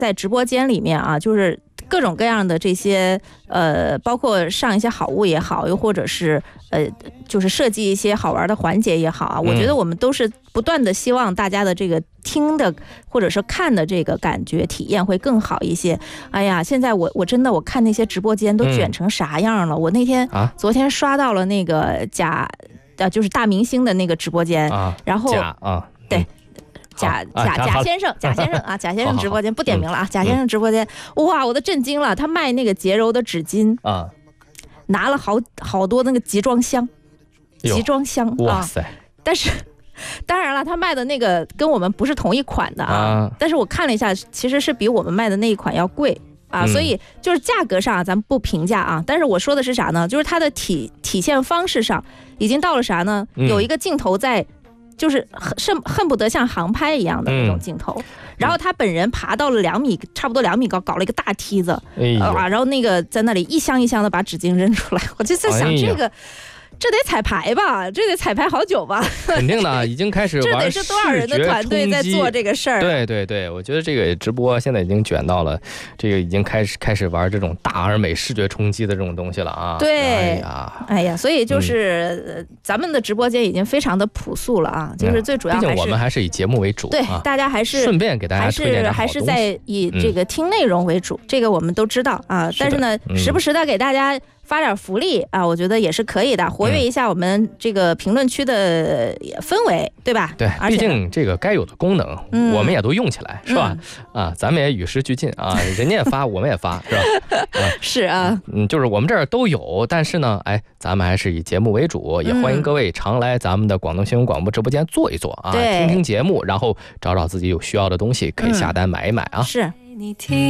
在直播间里面啊，就是各种各样的这些包括上一些好物也好，又或者是就是设计一些好玩的环节也好啊，我觉得我们都是不断的希望大家的这个听的或者是看的这个感觉体验会更好一些。哎呀，现在我真的我看那些直播间都卷成啥样了。我那天昨天刷到了那个就是大明星的那个直播间，然后对。贾先生啊，贾先生直播间不点名了啊，贾先生直播间，哇，我都震惊了，他卖那个洁柔的纸巾啊，拿了好多那个集装箱， 哇塞！ 但是当然了，他卖的那个跟我们不是同一款的啊，但是我看了一下，其实是比我们卖的那一款要贵啊，所以就是价格上咱们不评价啊，但是我说的是啥呢？就是它的体现方式上已经到了啥呢？有一个镜头在。就是恨不得像航拍一样的那种镜头，然后他本人爬到了差不多2米高，搞了一个大梯子，然后那个在那里一箱一箱的把纸巾扔出来，我就在想这得彩排吧，这得彩排好久吧？ 肯定的，已经开始玩这得是多少人的团队在做这个事儿？ 对，我觉得这个直播现在已经卷到了，这个已经开始玩这种大而美视觉冲击的这种东西了啊！ 对，哎呀，所以就是咱们的直播间已经非常的朴素了啊，就是最主要还是毕竟我们还是以节目为主， 对，大家还是顺便给大家推荐点好东西， 还是在以这个听内容为主，这个我们都知道啊。但是呢，时不时的给大家发点福利啊，我觉得也是可以的，活跃一下我们这个评论区的氛围，对吧？ 对，毕竟这个该有的功能，我们也都用起来，是吧？啊，咱们也与时俱进啊，人家也发，我们也发，是吧？ 是啊， 就是我们这儿都有，但是呢，咱们还是以节目为主，也欢迎各位常来咱们的广东新闻广播直播间坐一坐啊，听听节目，然后找自己有需要的东西，可以下单买一买啊。 是。